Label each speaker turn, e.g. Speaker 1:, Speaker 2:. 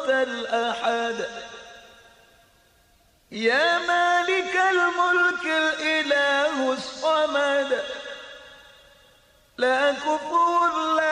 Speaker 1: الأحد. يا مالك الملك الإله الصمد، لا كفور لا